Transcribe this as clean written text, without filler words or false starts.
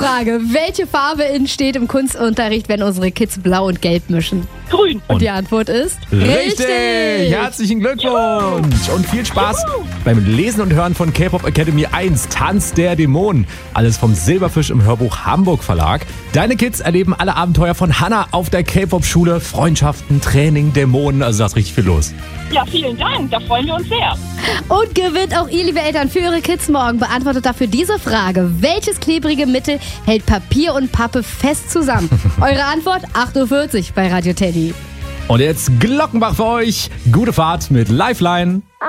Frage. Welche Farbe entsteht im Kunstunterricht, wenn unsere Kids blau und gelb mischen? Grün. Und die Antwort ist Richtig! Herzlichen Glückwunsch und viel Spaß beim Lesen und Hören von K-Pop Academy 1, Tanz der Dämonen. Alles vom Silberfisch im Hörbuch Hamburg Verlag. Deine Kids erleben alle Abenteuer von Hannah auf der K-Pop-Schule. Freundschaften, Training, Dämonen, also da ist richtig viel los. Ja, vielen Dank. Da freuen wir uns sehr. Und gewinnt auch ihr, liebe Eltern, für eure Kids morgen. Beantwortet dafür diese Frage. Welches klebrige Mittel hält Papier und Pappe fest zusammen? Eure Antwort 8.40 Uhr bei Radio Teddy. Und jetzt Glockenbach für euch. Gute Fahrt mit Lifeline.